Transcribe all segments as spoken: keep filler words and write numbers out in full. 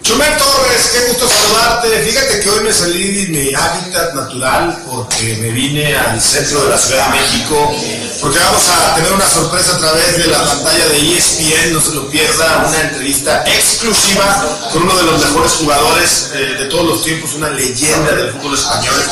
Chumel Torres, qué gusto saludarte. Fíjate que hoy me salí de mi hábitat natural porque me vine al centro de la Ciudad de México, porque vamos a tener una sorpresa a través de la pantalla de E S P N, no se lo pierda, una entrevista exclusiva con uno de los mejores jugadores eh, de todos los tiempos, una leyenda del fútbol español.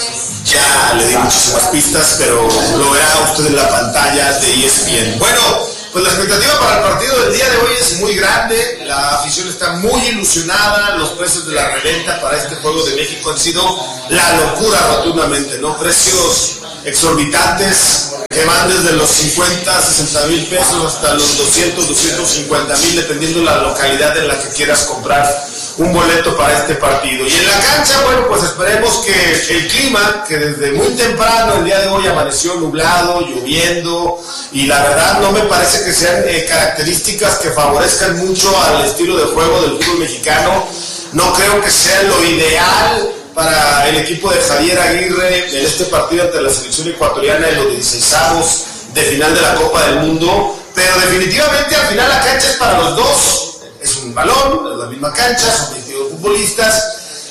Ya le di muchísimas pistas, pero lo verá usted en la pantalla de E S P N. Bueno, pues la expectativa para el partido del día de hoy es muy grande, la afición está muy ilusionada, los precios de la reventa para este juego de México han sido la locura rotundamente, ¿no? Precios exorbitantes que van desde los cincuenta, sesenta mil pesos hasta los doscientos, doscientos cincuenta mil, dependiendo de la localidad en la que quieras comprar un boleto para este partido. Y en la cancha, bueno, pues esperemos que el clima, que desde muy temprano el día de hoy amaneció nublado, lloviendo, y la verdad no me parece que sean eh, características que favorezcan mucho al estilo de juego del fútbol mexicano. No creo que sea lo ideal para el equipo de Javier Aguirre en este partido ante la selección ecuatoriana en los dieciseisavos de final de la Copa del Mundo, pero definitivamente al final la cancha es para los dos. Es un balón, es la misma cancha, son veintidós futbolistas.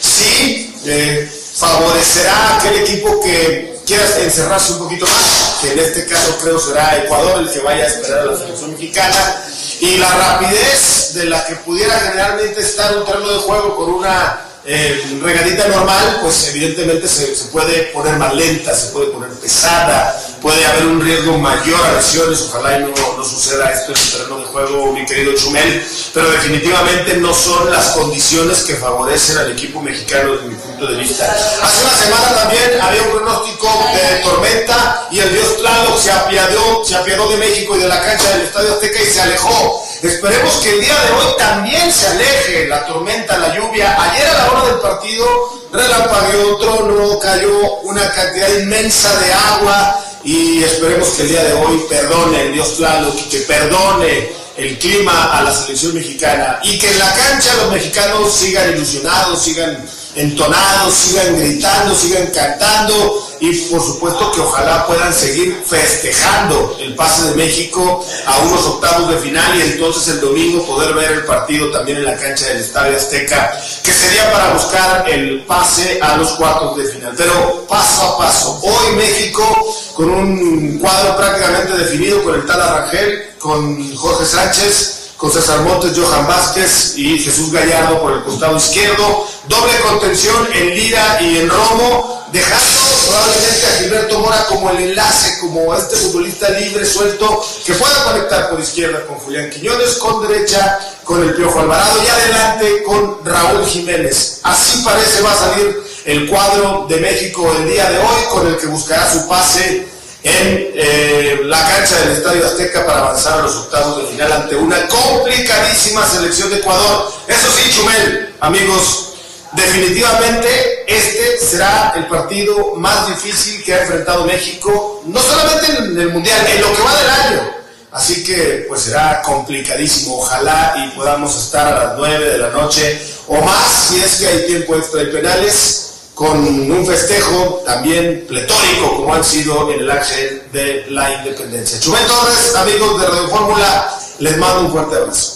Sí, eh, favorecerá a aquel equipo que quiera encerrarse un poquito más, que en este caso creo será Ecuador el que vaya a esperar a la selección mexicana. Y la rapidez de la que pudiera generalmente estar un terreno de juego con una eh, regadita normal, pues evidentemente se, se puede poner más lenta, se puede poner pesada, puede haber un riesgo mayor a lesiones. Ojalá y no, no suceda esto en el terreno de juego, mi querido Chumel, pero definitivamente no son las condiciones que favorecen al equipo mexicano desde mi punto de vista. Hace una semana también había un pronóstico de tormenta y el dios Tlaloc se apiadó, se apiadó de México y de la cancha del Estadio Azteca y se alejó. Esperemos que el día de hoy también se aleje la tormenta, la lluvia. Ayer a la hora del partido relampagueó, tronó, cayó una cantidad inmensa de agua y esperemos que el día de hoy perdone el dios Tlaloc, que perdone el clima a la selección mexicana y que en la cancha los mexicanos sigan ilusionados, sigan entonados, sigan gritando, sigan cantando y por supuesto que ojalá puedan seguir festejando el pase de México a unos octavos de final y entonces el domingo poder ver el partido también en la cancha del Estadio Azteca, que sería para buscar el pase a los cuartos de final. Pero paso a paso, hoy México con un cuadro prácticamente definido con el Tala Rangel, con Jorge Sánchez, con César Montes, Johan Vázquez y Jesús Gallardo por el costado izquierdo, doble contención en Lira y en Romo, dejando probablemente a Gilberto Mora como el enlace, como este futbolista libre, suelto, que pueda conectar por izquierda con Julián Quiñones, con derecha con el Piojo Alvarado y adelante con Raúl Jiménez. Así parece va a salir el cuadro de México el día de hoy, con el que buscará su pase en eh, la cancha del Estadio Azteca para avanzar a los octavos de final ante una complicadísima selección de Ecuador. Eso sí, Chumel, amigos, definitivamente este será el partido más difícil que ha enfrentado México, no solamente en el Mundial, en lo que va del año. Así que pues será complicadísimo. Ojalá y podamos estar a las nueve de la noche o más, si es que hay tiempo extra y penales, con un festejo también pletórico como han sido en el Ángel de la Independencia. Chumel Torres, amigos de Radio Fórmula, les mando un fuerte abrazo.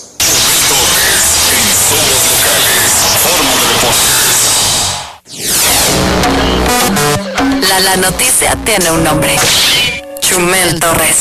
La, la noticia tiene un nombre: Chumel Torres.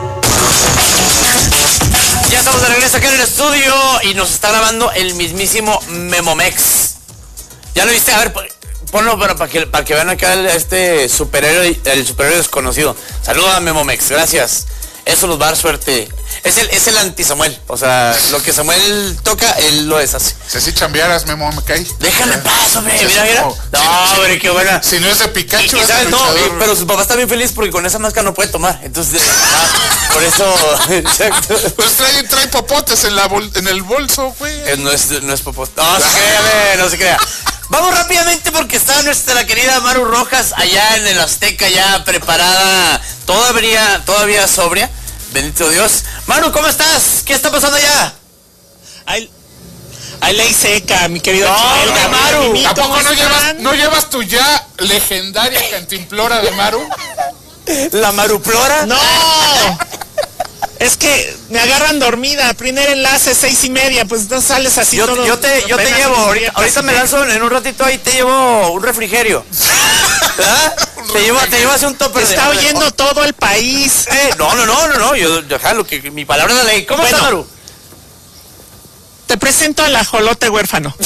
Ya estamos de regreso aquí en el estudio y nos está grabando el mismísimo Memomex. ¿Ya lo viste? A ver, ponlo para, para, que, para que vean acá el, este superhéroe, el superhéroe desconocido. Saluda a Memomex, gracias. Eso nos va a dar suerte. Es el, es el anti-Samuel. O sea, lo que Samuel toca, él lo deshace. Si así chambearas, Memo, me cae. Déjame en paz, hombre. Mira, mira. No, hombre, qué buena. Si no es de Pikachu, y, y es sabes, de no, luchador. y, pero su papá está bien feliz porque con esa máscara no puede tomar. Entonces, ah, por eso. Exacto. Pues trae, trae popotes en, la bol, en el bolso, güey. Eh, no es, no es popote. No, se crea, no se crea. Vamos rápidamente porque está nuestra querida Maru Rojas allá en el Azteca, ya preparada, todavía, todavía sobria. Bendito Dios. Maru, ¿cómo estás? ¿Qué está pasando allá? Ahí, ahí ley seca, mi querido no, Chumel. Maru. ¿Tampoco no llevas, no llevas tu ya legendaria cantimplora de Maru? ¿La Maruplora? ¡No! Es que me agarran dormida. Primer enlace, seis y media. Pues no sales así Yo, todo. yo te, yo te llevo, ahorita, ahorita me lanzo en un ratito ahí, te llevo un refrigerio. ¿Verdad? Te llevo, te llevo hacia un topper. Te está oyendo todo el país. Eh, no, no, no, no, no, yo, yo lo que mi palabra es la ley. ¿Cómo Bueno, estás, Maru? Te presento al ajolote huérfano.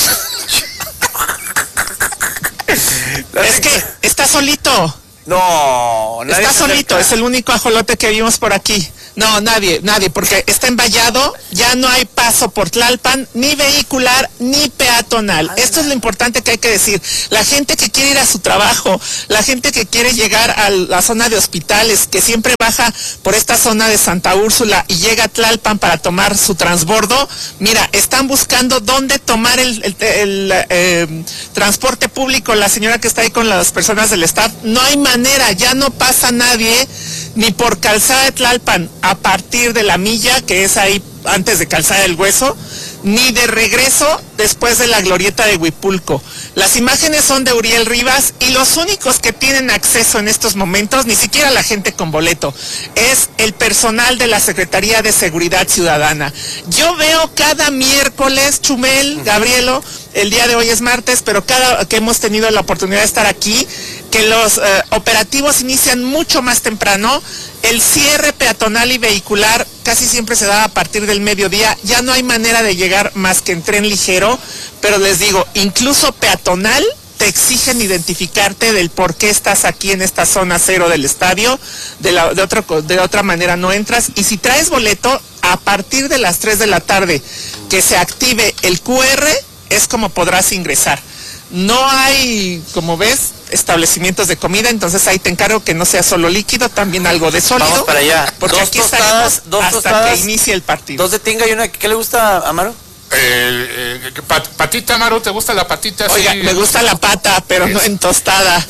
Es que está solito. No, nadie Está se solito, acerca. es el único ajolote que vimos por aquí. No, nadie, nadie, porque está envallado, ya no hay paso por Tlalpan, ni vehicular, ni peatonal. Esto es lo importante que hay que decir. La gente que quiere ir a su trabajo, la gente que quiere llegar a la zona de hospitales, que siempre baja por esta zona de Santa Úrsula y llega a Tlalpan para tomar su transbordo, mira, están buscando dónde tomar el, el, el, el eh, transporte público. La señora que está ahí con las personas del staff, no hay manera, ya no pasa nadie, ni por Calzada de Tlalpan, a partir de la milla, que es ahí antes de Calzada del Hueso, ni de regreso después de la glorieta de Huipulco. Las imágenes son de Uriel Rivas y los únicos que tienen acceso en estos momentos, ni siquiera la gente con boleto, es el personal de la Secretaría de Seguridad Ciudadana. Yo veo cada miércoles, Chumel, Gabrielo, el día de hoy es martes, pero cada que hemos tenido la oportunidad de estar aquí, que los eh, operativos inician mucho más temprano. El cierre peatonal y vehicular casi siempre se da a partir del mediodía. Ya no hay manera de llegar más que en tren ligero, pero les digo, incluso peatonal te exigen identificarte del por qué estás aquí en esta zona cero del estadio. De, la, de, otro, de otra manera no entras. Y si traes boleto, a partir de las tres de la tarde que se active el Q R, es como podrás ingresar. No hay, como ves, establecimientos de comida, entonces ahí te encargo que no sea solo líquido, también algo de sólido. Vamos para allá. Porque Dos aquí tostadas, estaremos dos hasta tostadas, que inicie el partido. Dos de tinga y una. ¿Qué le gusta a Amaro? Eh, eh, pat- patita, Maru, ¿te gusta la patita? Oiga, Sí. me gusta la pata, pero no en tostada.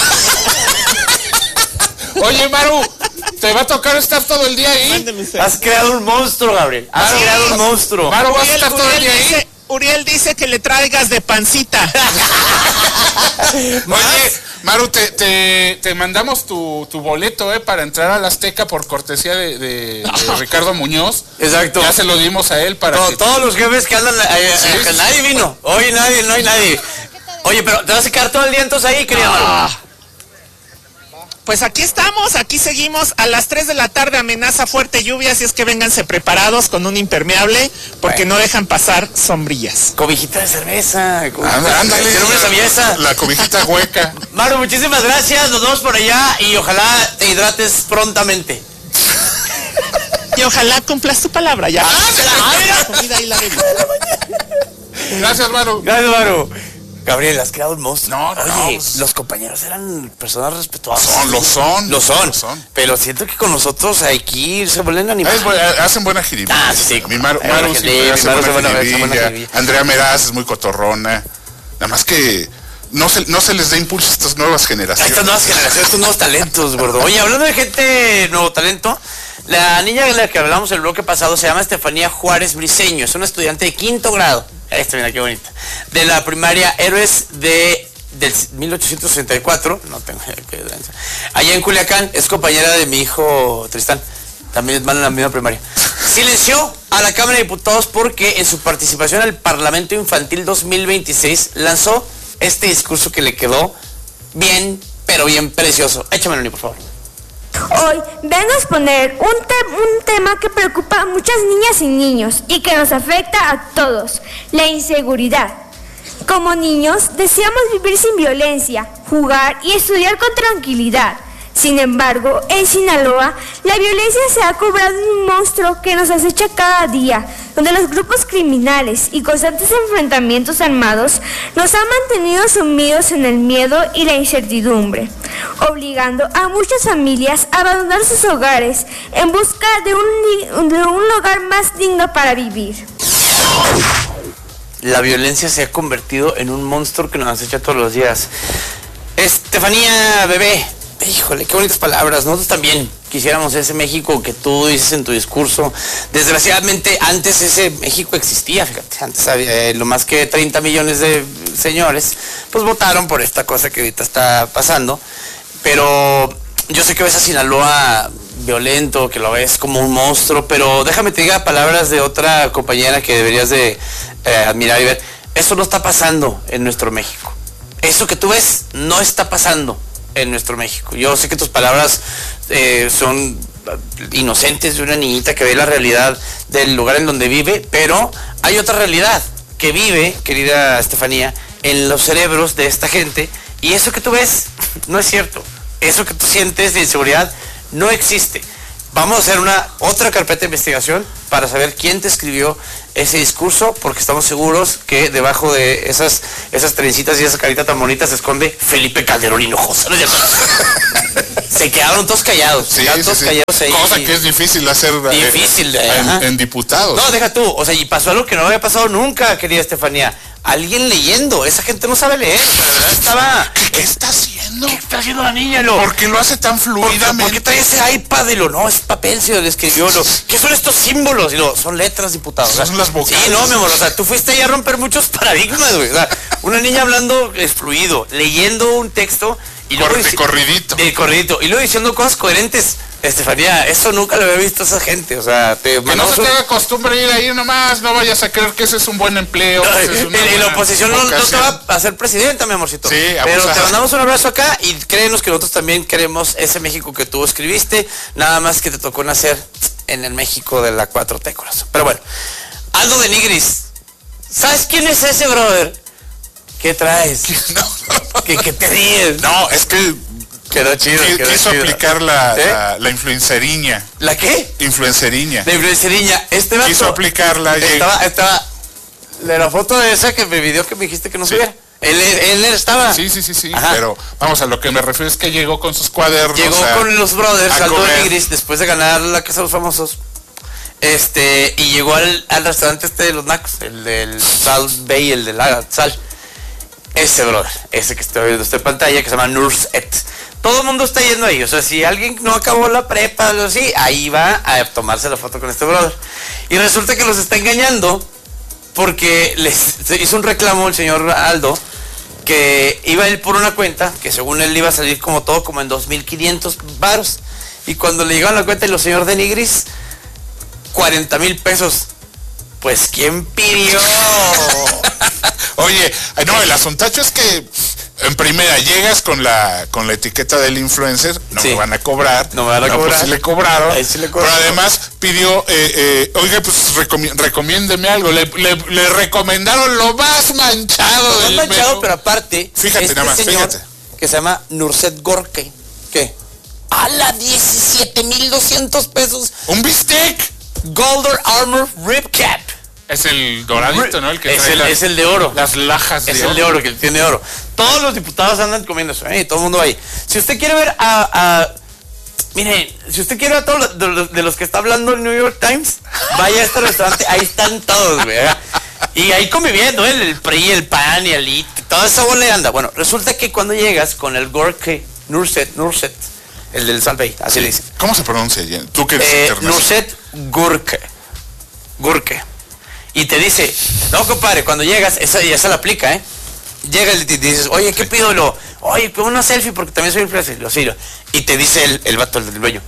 Oye, Maru, ¿te va a tocar estar todo el día ahí? Mándeme usted. Has creado un monstruo, Gabriel. Has Maru, creado un monstruo. Maru, ¿vas a Uriel, estar todo el Uriel día ahí? dice, Uriel dice que le traigas de pancita. Oye, Maru, te, te, te mandamos tu, tu boleto, eh, para entrar al Azteca por cortesía de, de, de Ricardo Muñoz. Exacto. Ya se lo dimos a él para To- que... Todos los jefes que andan, eh, Sí, eh, sí, nadie sí. vino. Hoy nadie, no hay nadie. Oye, pero ¿te vas a quedar todo el día entonces ahí, querida Amaro? Pues aquí estamos, aquí seguimos. A las tres de la tarde amenaza fuerte lluvia, así es que vénganse preparados con un impermeable, porque Bueno. no dejan pasar sombrillas. Cobijita de cerveza. cobijita- Ándale, ándale. ¿Qué nombre sabía esa? La cobijita hueca. Maru, muchísimas gracias. Nos vemos por allá y ojalá te hidrates prontamente. Y ojalá cumplas tu palabra ya. Ah, mira. La comida y la bebida. Gracias, Maru. Gracias, Maru. Gabriel, has creado un monstruo. No, no, Oye, pues- los compañeros eran personas respetuosas. Son, lo son. Lo son. Lo son. Pero siento que con nosotros aquí se vuelven animales. Es bu- hacen buena jiribilla. Ah, sí, Mi Maru, eh, Maru buena siempre jiribilla, hace mi Maru hace buena buena- hace buena jiribilla. jiribilla. Andrea Meraz es muy cotorrona. Nada más que no se, no se les dé impulso a estas nuevas A generaciones. estas nuevas generaciones, estos nuevos talentos, gordo. Oye, hablando de gente nuevo talento, la niña de la que hablamos el bloque pasado se llama Estefanía Juárez Briceño. Es una estudiante de quinto grado. Esta, mira qué bonita. De la primaria Héroes de del mil ochocientos sesenta y cuatro. No tengo idea qué danza. Allá en Culiacán, es compañera de mi hijo Tristán. También van en la misma primaria. Silenció a la Cámara de Diputados porque en su participación al Parlamento Infantil dos mil veintiséis lanzó este discurso que le quedó bien, pero bien precioso. Échamelo, ni por favor. Hoy vengo a exponer un, te- un tema que preocupa a muchas niñas y niños y que nos afecta a todos, la inseguridad. Como niños deseamos vivir sin violencia, jugar y estudiar con tranquilidad. Sin embargo, en Sinaloa, la violencia se ha cobrado en un monstruo que nos acecha cada día, donde los grupos criminales y constantes enfrentamientos armados nos han mantenido sumidos en el miedo y la incertidumbre, obligando a muchas familias a abandonar sus hogares en busca de un, li- de un lugar más digno para vivir. La violencia se ha convertido en un monstruo que nos acecha todos los días. Estefanía, bebé, híjole, qué bonitas palabras. Nosotros también quisiéramos ese México que tú dices en tu discurso. Desgraciadamente, antes ese México existía, fíjate. Antes había eh, lo más que treinta millones de señores, pues votaron por esta cosa que ahorita está pasando. Pero yo sé que ves a Sinaloa violento, que lo ves como un monstruo, pero déjame te diga palabras de otra compañera que deberías de eh, admirar y ver. Eso no está pasando en nuestro México. Eso que tú ves no está pasando en nuestro México. Yo sé que tus palabras eh, son inocentes de una niñita que ve la realidad del lugar en donde vive, pero hay otra realidad que vive, querida Estefanía, en los cerebros de esta gente, y eso que tú ves no es cierto. Eso que tú sientes de inseguridad no existe. Vamos a hacer una otra carpeta de investigación para saber quién te escribió ese discurso, porque estamos seguros que debajo de esas esas trencitas y esa carita tan bonita se esconde Felipe Calderón Hinojosa. ¿No? Se quedaron todos callados. Sí, quedaron sí, todos sí. callados ahí. Cosa que es difícil hacer Difícil, eh, ajá. en, en diputados. No, deja tú. O sea, y pasó algo que no había pasado nunca, querida Estefanía. Alguien leyendo. Esa gente no sabe leer. La verdad estaba... ¿Qué, qué está haciendo? ¿Qué está haciendo la niña? Lo? ¿Por qué lo hace tan ¿Por, fluidamente? ¿Por qué trae ese iPad y lo no? Es papel, se lo escribió. Lo, ¿qué son estos símbolos? Y lo, son letras, diputados. Son las vocales. Sí, no, mi amor. O sea, tú fuiste ahí a romper muchos paradigmas, güey. O sea, una niña hablando es fluido, leyendo un texto y luego... De corridito. De corridito. Y luego diciendo cosas coherentes. Estefanía, eso nunca lo había visto a esa gente. O sea, te Que no mandamos se un- te haga costumbre ir ahí nomás, no vayas a creer que ese es un buen empleo. No, que ese es y, una y la buena oposición no, no te vocación. va a hacer presidenta, mi amorcito. Sí, pero abusada. te mandamos un abrazo acá y créenos que nosotros también queremos ese México que tú escribiste, nada más que te tocó nacer en el México de la cuatro T, corazón. Pero bueno, Aldo de Nigris, ¿sabes quién es ese brother? ¿Qué traes? No, no, ¿Qué, qué te ríes? no, es que Quedó chido, qui- quedó quiso chido. aplicar la, ¿Eh? la, la influenceriña. ¿La qué? Influenceriña. La influenceriña. Este vato Quiso aplicarla. y- estaba, estaba de la foto de esa que me pidió que me dijiste que no subiera. Él, él, él estaba. Sí, sí, sí, sí. Ajá. Pero vamos, a lo que me refiero es que llegó con sus cuadernos. Llegó a- con los brothers, a Aldo de comer. Nigris, después de ganar la Casa de los Famosos. Este, y llegó al, al restaurante este de los nacos, el del Salt Bay, el de la sal. Ese brother, ese que estoy viendo en pantalla, que se llama Nurset. Todo el mundo está yendo ahí. O sea, si alguien no acabó la prepa o algo así, ahí va a tomarse la foto con este brother. Y resulta que los está engañando porque les se hizo un reclamo el señor Aldo, que iba él por una cuenta, que según él iba a salir como todo, como en dos mil quinientos varos. Y cuando le llegaron la cuenta y los señor de Nigris, cuarenta mil pesos. Pues, ¿quién pidió? Oye, ay, no, el asuntacho es que en primera llegas con la con la etiqueta del influencer, no Sí. me van a cobrar. No me van a pues cobrar. sí le cobraron. Ahí sí le Pero cobraron. además pidió, eh, eh, oiga, pues recomi- recomiéndeme algo. Le, le- le recomendaron lo más manchado Lo más del manchado, menú. pero aparte, Fíjate este nada más, señor fíjate. que se llama Nurset Gorke, ¿qué? A la diecisiete mil doscientos pesos, Un bistec. Golden Armor Rib Cap. Es el doradito, ¿no? El que es, trae el, las- es el de oro. Las lajas Es de el oro. de oro, que él tiene oro. Todos los diputados andan comiendo eso, ¿eh? Todo el mundo va ahí. Si usted quiere ver a... a mire, si usted quiere ver a todos los- de, los- de los que está hablando el New York Times, vaya a este restaurante, ahí están todos, güey. ¿eh? Y ahí conviviendo, ¿eh? El P R I, el P A N y el I T, toda esa bola de anda. Bueno, resulta que cuando llegas con el Gorke, Nurset, Nurset, el del Salvey, así le dicen. ¿Cómo se pronuncia? Jen? Tú que eres Eh, internacional. Nurset Gurke. Gurke. Y te dice, no, compadre, cuando llegas, esa ya se la aplica, ¿eh? Llega y te dices, oye, ¿qué pido? Lo, oye, pongo una selfie porque también soy influencer. Lo sigo. Y te dice el, el vato, el del dueño.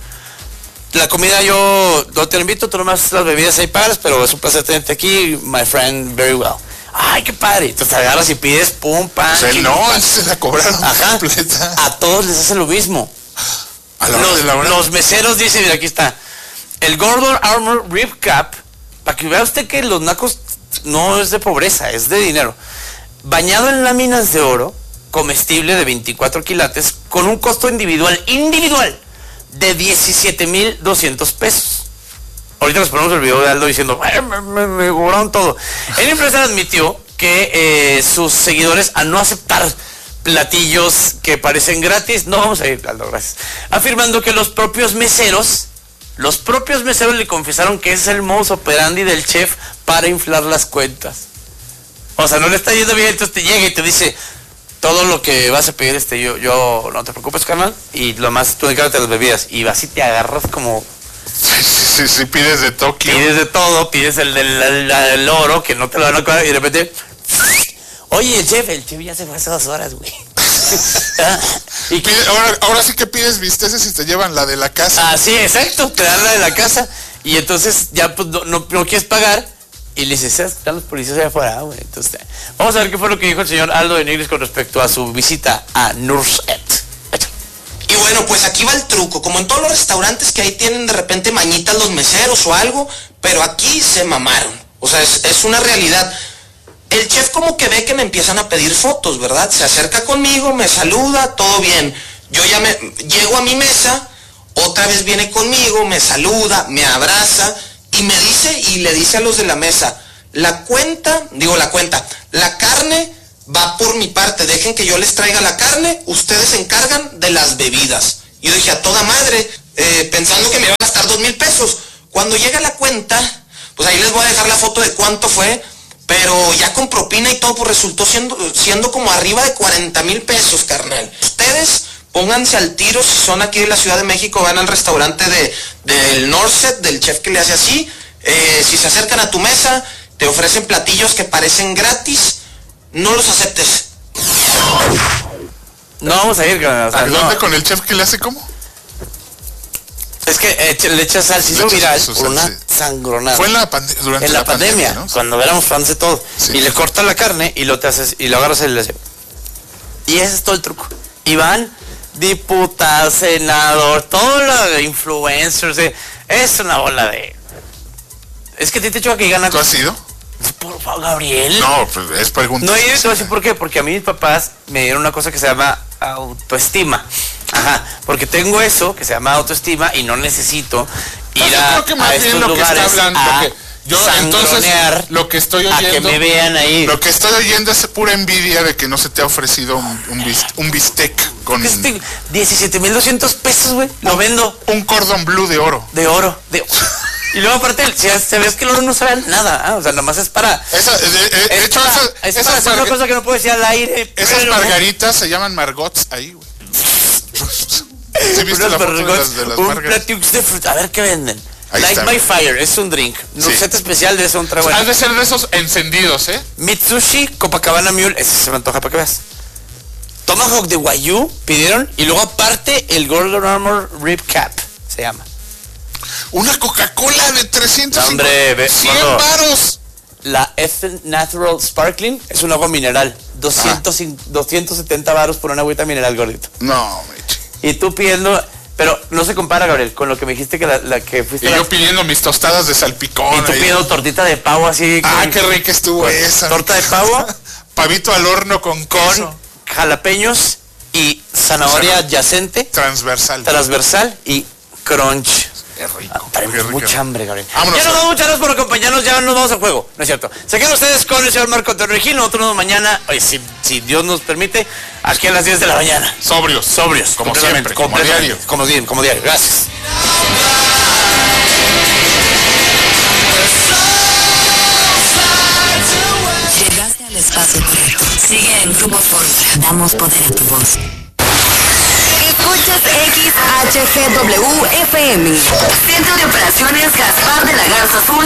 La comida yo no te lo invito, tú nomás las bebidas ahí pagas, pero es un placer tenerte aquí, my friend, very well. Ay, qué padre. Entonces te agarras y pides pum, pan. Pues él ching, no, pan. él se la cobraron Ajá. completa. A todos les hace lo mismo. A la hora Los, de la hora. los meseros dicen, mira, aquí está. El Golden Armor Rib Cap, para que vea usted que los nacos no es de pobreza, es de dinero. Bañado en láminas de oro, comestible de veinticuatro quilates, con un costo individual, individual, de diecisiete mil doscientos pesos. Ahorita les ponemos el video de Aldo diciendo, "Ay, me, me, me cobraron todo". El influencer admitió que eh, sus seguidores, a no aceptar platillos que parecen gratis, no vamos a ir, Aldo, gracias, afirmando que los propios meseros, los propios meseros le confesaron que ese es el modus operandi del chef para inflar las cuentas. O sea, no le está yendo bien, entonces te llega y te dice, todo lo que vas a pedir, este, yo, yo, no te preocupes, carnal, y lo más, tú encárgate las bebidas, y vas y te agarras como, Sí, sí, sí, pides de Tokio. pides de todo, pides el del el, el oro, que no te lo van a cobrar, y de repente, oye, el chef, el chef ya se fue hace dos horas, güey. y que, Pide- ahora, ahora sí que pides bisteces y te llevan la de la casa. ah, sí, exacto, te dan la de la casa. Y entonces ya pues no, no, no quieres pagar. Y le dices, están los policías allá afuera, güey. Entonces, vamos a ver qué fue lo que dijo el señor Aldo de Nigris con respecto a su visita a Nurset. Y bueno, pues aquí va el truco. Como en todos los restaurantes que ahí tienen de repente mañitas los meseros o algo, pero aquí se mamaron. O sea, es, es una realidad. El chef como que ve que me empiezan a pedir fotos, ¿verdad? Se acerca conmigo, me saluda, todo bien. Yo ya me llego a mi mesa, otra vez viene conmigo, me saluda, me abraza y me dice y le dice a los de la mesa, la cuenta, digo la cuenta, la carne va por mi parte, dejen que yo les traiga la carne, ustedes se encargan de las bebidas. Y yo dije, a toda madre, eh, pensando que me iba a gastar dos mil pesos. Cuando llega la cuenta, pues ahí les voy a dejar la foto de cuánto fue, pero ya con propina y todo, pues resultó siendo, siendo como arriba de cuarenta mil pesos, carnal. Ustedes pónganse al tiro, si son aquí de la Ciudad de México, van al restaurante de, del Norset, del chef que le hace así, eh, si se acercan a tu mesa, te ofrecen platillos que parecen gratis, no los aceptes. No vamos a ir, carnal, o sea, ¿A dónde no. con el chef que le hace cómo? Es que eh, le echas sal, se Le hizo echas viral su por sal, una sí. sangronada. Fue en la, pande- durante en la, pandemia, ¿no? cuando éramos fans de todo. Sí. Y le cortas la carne y lo te haces, y lo agarras y le haces. Y ese es todo el truco. Y van diputados, senador, todos los influencers, eh, es una bola de. Es que a ti te choca que gana. ¿Tú has ido? Por favor, Gabriel. No, pues es pregunta. No he ido, te voy a decir por qué, porque a mí mis papás me dieron una cosa que se llama autoestima. Ajá, porque tengo eso que se llama autoestima y no necesito ir Yo a, creo que más a bien estos lo que está lugares hablando, a porque yo entonces sangronear, lo que estoy a que oyendo, me vean ahí. lo que estoy oyendo es pura envidia de que no se te ha ofrecido un, un, bis- un bistec con Este, diecisiete mil doscientos pesos, güey, lo vendo un cordon bleu de oro. de oro. De... Y luego aparte, si se ves que el oro no sabe a nada, ah, o sea, nada más es para... Esa, de, de- de Es hecho, para, esas, es esas para hacer una marga- cosa que no puedo decir al aire. esas pero- margaritas se llaman margots ahí, güey. ¿Sí viste Unas la foto de margots, las, de las un margaritas? platillo de fruta. A ver qué venden. Ahí Light está. by Fire, es un drink. Un Sí. set especial de eso, un trago. Has de ser de esos encendidos, ¿eh? Mitsushi, Copacabana Mule, ese se me antoja para que veas. Tomahawk de Wagyu pidieron y luego aparte el Golden Armor Rib Cap se llama. Una Coca-Cola de trescientos cincuenta, Hombre, ve- cien bueno. varos. La Ethan Natural Sparkling es un agua mineral. doscientos, doscientos setenta baros por una agüita mineral, gordito. No, meche. Y tú pidiendo, pero no se compara, Gabriel, con lo que me dijiste que la, la que fuiste Y a la- yo pidiendo mis tostadas de salpicón. y tú ahí. pidiendo tortita de pavo así. Ah, con- qué rica estuvo esa. torta de pavo Pavito al horno con con queso. jalapeños y zanahoria Zanahoria. adyacente, Transversal. transversal y crunch. Qué rico. Ah, traemos qué rico. mucha hambre, Gabriel. Vámonos. Ya nos vamos, muchas gracias por acompañarnos, ya nos vamos al juego, ¿no es cierto? Se quedan ustedes con el señor Marco Antonio Regil, nosotros nos vemos mañana, oye, si, si Dios nos permite, aquí a las diez de la mañana. Sobrios. Sobrios. Como completamente, siempre, como completamente, diario. Como, di- como diario, gracias. Llegaste al espacio correcto. Sigue en Grupo Fórmula. Damos poder a tu voz. Escuchas X H G W F M. Centro de Operaciones Gaspar de la Garza Azul.